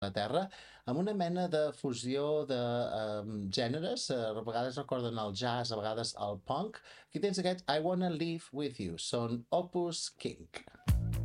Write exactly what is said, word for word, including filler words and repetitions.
la Terra, amb una mena de fusió de um, gèneres, uh, a vegades recorden el jazz, a vegades el punk. Aquí tens aquest I Wanna Live With You, són Opus King.